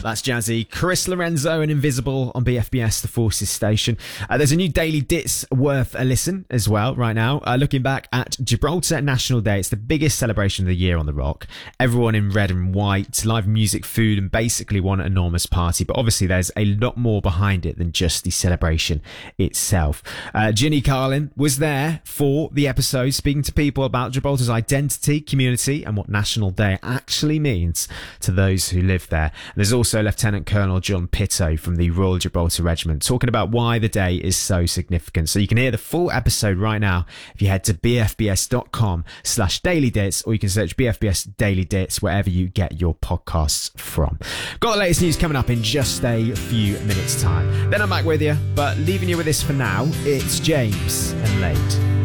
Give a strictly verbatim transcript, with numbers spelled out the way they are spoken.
That's Jazzy. Chris Lorenzo and Invisible on B F B S, the Forces station. Uh, there's a new Daily Dits worth a listen as well right now. Uh, looking back at Gibraltar National Day. It's the biggest celebration of the year on the Rock. Everyone in red and white, live music, food, and basically one enormous party. But obviously there's a lot more behind it than just the celebration itself. Uh, Ginny Carlin was there for the episode, speaking to people about Gibraltar's identity, community, and what National Day actually means to those who live there. There's also Lieutenant Colonel John Pitto from the Royal Gibraltar Regiment talking about why the day is so significant. So you can hear the full episode right now if you head to bfbs.com slash daily dits, or you can search B F B S Daily Dits wherever you get your podcasts from. Got the latest news coming up in just a few minutes time. Then I'm back with you, but leaving you with this for now, it's James and Lade.